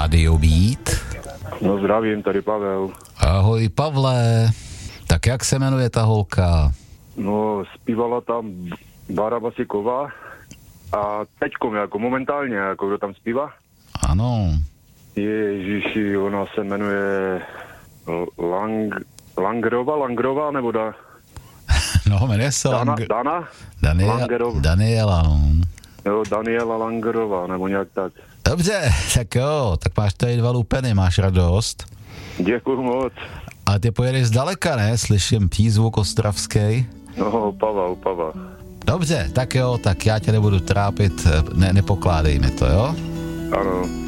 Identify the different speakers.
Speaker 1: Rádio Beat.
Speaker 2: No zdravím, tady Pavel.
Speaker 1: Ahoj Pavle, tak jak se jmenuje ta holka?
Speaker 2: No zpívala tam Bára Basiková a teďkom jako momentálně, jako kdo tam zpívá?
Speaker 1: Ano.
Speaker 2: Ježiši, ona se jmenuje Langrová, nebo
Speaker 1: No, jmenuje se
Speaker 2: Dana?
Speaker 1: Daniela, no.
Speaker 2: Jo, Daniela Langerová, nebo nějak tak.
Speaker 1: Dobře, tak jo, tak máš tady 2 lupeny, máš radost.
Speaker 2: Děkuju moc.
Speaker 1: A ty pojedeš zdaleka, ne? Slyším přízvuk ostravský.
Speaker 2: No, Pavel.
Speaker 1: Dobře, tak jo, tak já tě nebudu trápit, nepokládej mi to, jo?
Speaker 2: Ano.